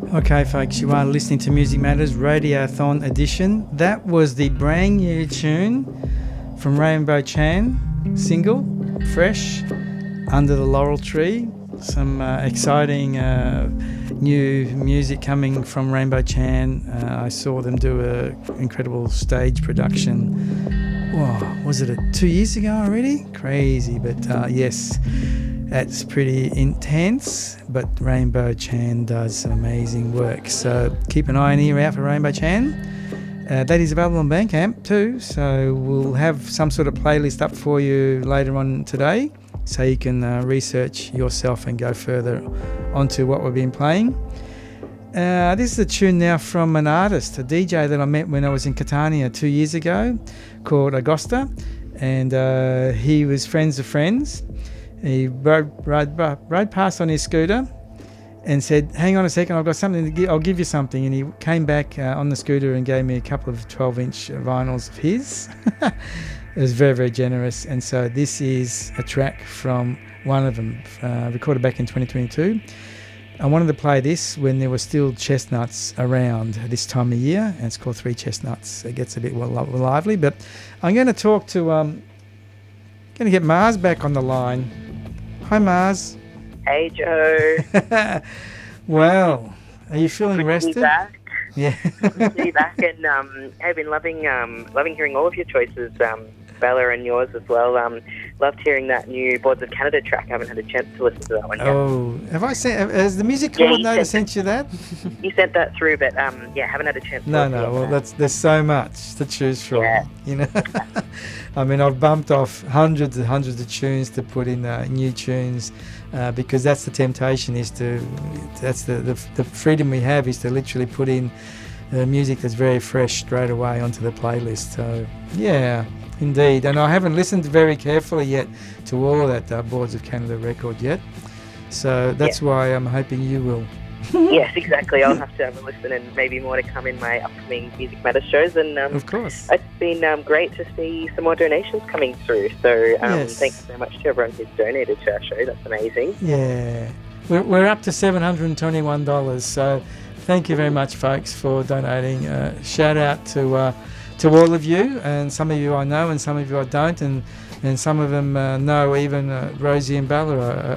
Okay, folks, you are listening to Music Matters Radiothon edition. That was the brand new tune from Rainbow Chan, single, fresh, Under the Laurel Tree. Some exciting new music coming from Rainbow Chan. I saw them do an incredible stage production. Whoa, was it 2 years ago already? Crazy, but yes. That's pretty intense, but Rainbow Chan does some amazing work. So keep an eye and ear out for Rainbow Chan. That is available on Bandcamp too, so we'll have some sort of playlist up for you later on today, so you can research yourself and go further onto what we've been playing. This is a tune now from an artist, a DJ that I met when I was in Catania 2 years ago, called Agosta, and he was friends of friends. He rode past on his scooter and said, "Hang on a second, I've got something to give. I'll give you something." And he came back on the scooter and gave me a couple of 12-inch vinyls of his. It was very, very generous. And so this is a track from one of them, recorded back in 2022. I wanted to play this when there were still chestnuts around this time of year, and it's called Three Chestnuts. It gets a bit lively, but I'm going to talk to, going to get Mars back on the line. Hi, Mars. Hey, Joe. Well, are you feeling rested? Good to be back. Yeah. Good to be back, and I've been loving hearing all of your choices, Bella, and yours as well. Loved hearing that new Boards of Canada track. I haven't had a chance to listen to that one yet. Oh, have I sent? Has the music coordinator sent you that? You sent that through, but yeah, haven't had a chance. No. Well, there's so much to choose from. Yeah. You know, I mean, I've bumped off hundreds and hundreds of tunes to put in new tunes, because that's the temptation. That's the freedom we have, is to literally put in music that's very fresh straight away onto the playlist. So yeah. Indeed, and I haven't listened very carefully yet to all of that Boards of Canada record yet, so that's why I'm hoping you will. Yes, exactly. I'll have to have a listen, and maybe more to come in my upcoming Music Matters shows. And of course, it's been great to see some more donations coming through. So thanks so much to everyone who's donated to our show. That's amazing. Yeah, we're up to $721. So thank you very much, folks, for donating. Shout out to all of you, and some of you I know and some of you I don't, and some of them know even Rosie and Bella,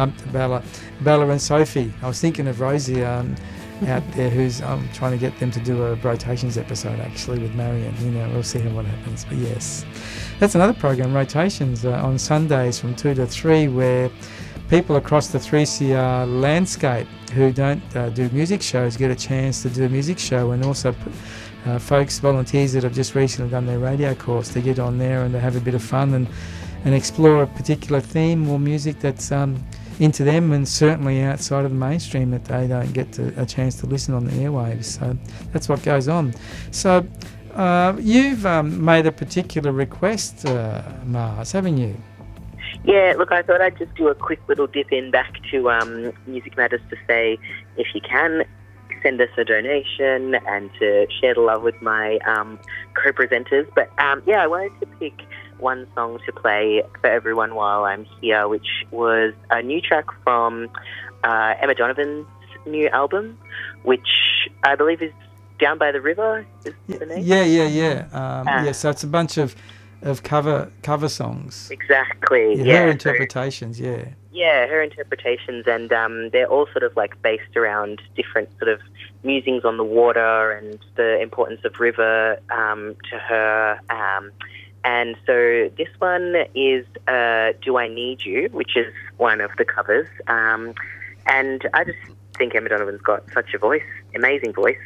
Bella and Sophie. I was thinking of Rosie out there, who's I'm trying to get them to do a Rotations episode actually with Marion. You know, we'll see what happens. But yes, that's another program, Rotations, on Sundays from 2 to 3, where people across the 3CR landscape who don't do music shows get a chance to do a music show, and also folks, volunteers that have just recently done their radio course, to get on there and to have a bit of fun and explore a particular theme or music that's into them, and certainly outside of the mainstream that they don't get a chance to listen on the airwaves. So that's what goes on. So you've made a particular request, Mars, haven't you? Yeah, look, I thought I'd just do a quick little dip in back to Music Matters to say, if you can, send us a donation and to share the love with my co-presenters. But yeah, I wanted to pick one song to play for everyone while I'm here, which was a new track from Emma Donovan's new album, which I believe is Down by the River, is the name? Yeah. Yeah, so it's a bunch of cover songs. Exactly. Yeah, her interpretations, Yeah, her interpretations, and they're all sort of like based around different sort of musings on the water and the importance of river to her. And so this one is Do I Need You, which is one of the covers. And I just think Emma Donovan's got such a voice, amazing voice.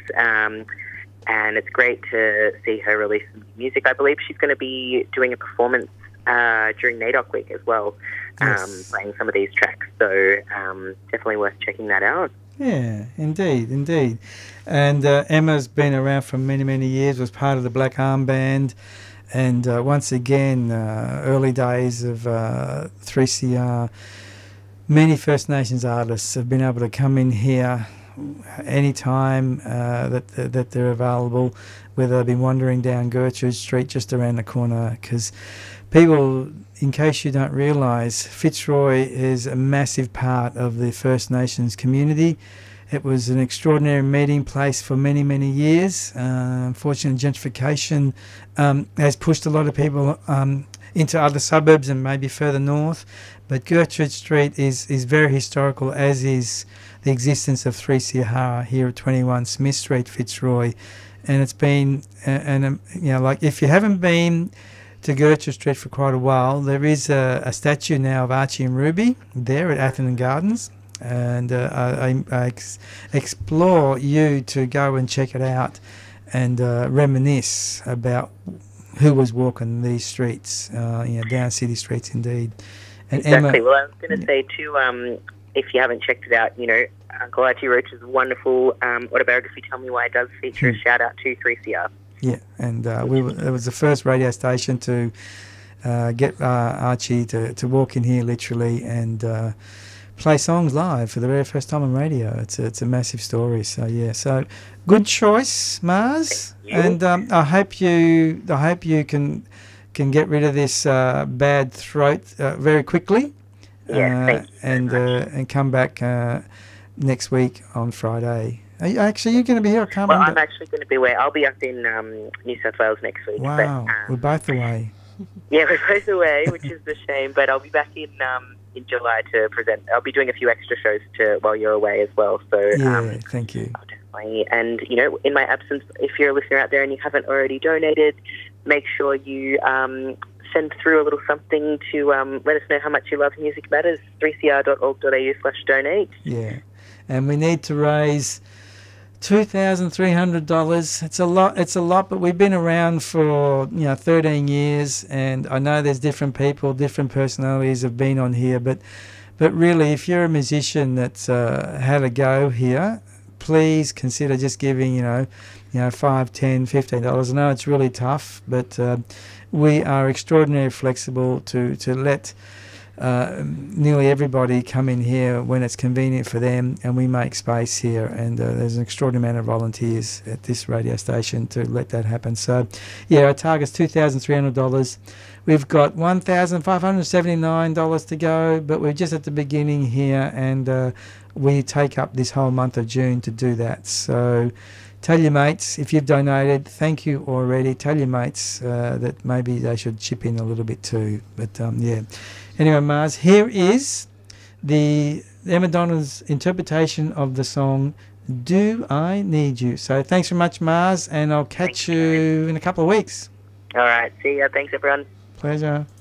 And it's great to see her release some music. I believe she's going to be doing a performance during NAIDOC week as well, playing some of these tracks. So definitely worth checking that out. Yeah, indeed. And Emma's been around for many, many years, was part of the Black Arm Band. And once again, early days of 3CR, many First Nations artists have been able to come in here anytime that they're available, whether they've been wandering down Gertrude Street just around the corner, because people, in case you don't realise, Fitzroy is a massive part of the First Nations community, It was an extraordinary meeting place for many, many years. Unfortunately, gentrification has pushed a lot of people into other suburbs and maybe further north. But Gertrude Street is very historical, as is the existence of 3CR here at 21 Smith Street, Fitzroy. And it's been, like if you haven't been to Gertrude Street for quite a while, there is a statue now of Archie and Ruby there at Atherton Gardens. And I explore you to go and check it out and reminisce about who was walking these streets, down city streets indeed. And exactly. Emma, well, I was going to say too, if you haven't checked it out, Uncle Archie Roach's wonderful autobiography, Tell Me Why, does feature a shout out to 3CR. Yeah, and it was the first radio station to get Archie to walk in here literally and play songs live for the very first time on radio. It's a massive story. So yeah, so good choice, Mars. And I hope you can get rid of this bad throat very quickly. Yeah, and come back next week on Friday. Are you going to be here? I'm actually going to be away. I'll be up in New South Wales next week. Wow, but, we're both away. Yeah, we're both away, which is a shame. But I'll be back in July to present. I'll be doing a few extra shows while you're away as well. So yeah, thank you. I'll definitely. And in my absence, if you're a listener out there and you haven't already donated, make sure you send through a little something to let us know how much you love Music Matters. 3cr.org.au/donate. Yeah, and we need to raise $2,300. It's a lot, but we've been around for 13 years, and I know there's different people, different personalities have been on here, but really, if you're a musician that's had a go here, please consider just giving $5, $10, $15. I know it's really tough, but we are extraordinarily flexible to let nearly everybody come in here when it's convenient for them, and we make space here, and there's an extraordinary amount of volunteers at this radio station to let that happen. So yeah, our target's $2,300. We've got $1,579 to go, but we're just at the beginning here, and we take up this whole month of June to do that. So tell your mates, if you've donated, thank you already. Tell your mates that maybe they should chip in a little bit too. But yeah. Anyway, Mars, here is the Emma Donald's interpretation of the song Do I Need You. So thanks very much, Mars, and I'll catch you in a couple of weeks. All right. See ya. Thanks, everyone. Pleasure.